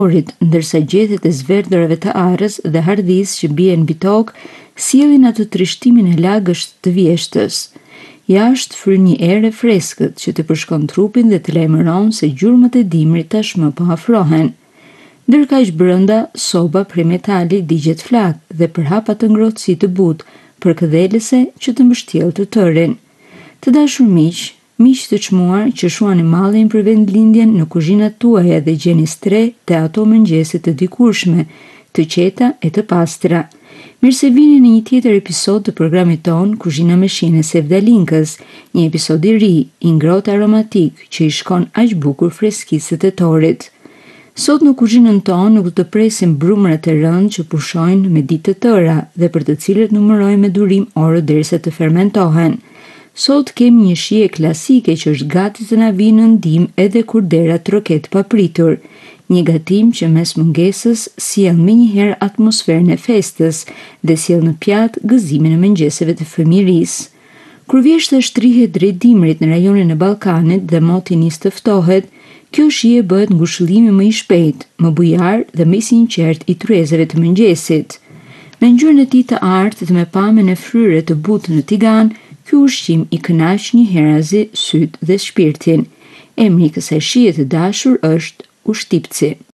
ndërsa gjethet e zverdhërave të arës dhe hardhisë që bien mbi tokë sjellin atë trishtimin e lagësh të vjeshtës. Jashtë fryr një erë e freskët që të përshkon trupin dhe të lajmëron se gjurmët e dimrit tashmë po afrohen. Ndërkaq brenda, soba prej metali digjet flak dhe përhap atë ngrohtësi të butë, përkëdhelëse që të mbështjellë të tërin. Të dashur miq të çmuar që shuani mallin për vendlindjen në kuzhinat tuaja dhe gjeni stre te ato mëngjese të dikurshme, të qeta e të pastra. Mirë se vini në një tjetër episod të programit ton Kuzhina me shine Sevdalinkës, një episod i ri, i ngrohtë aromatik që i shkon aq bukur freskisë të torit. Sot në kuzhinën tonë nuk të presim brumrat e rëndë që pushojnë me ditë të tëra dhe për të cilët numërojmë me durim orë derisa të fermentohen. Sot kemi një shije klasike që është gati të na vijë në ndihmë edhe kur dera troket papritur. Një gatim që mes mungesës sjell menjëherë atmosferën e festës dhe sjell në pjatë gëzimin e mëngjeseve të fëmijërisë. Kur vjeshta shtrihet drejt dimrit në rajonin e Ballkanit dhe moti nis të ftohet, kjo shije bëhet ngushëllimi më i shpejtë, më bujar dhe më i sinqert i tryezave të mëngjesit. Me ngjyrën e tij të artë dhe me pamjen e fryrë të butë në tigan, ky ushqim i kënaq njëherëzi syt dhe shpirtin. Emri i kësaj shije të dashur është ushtipci.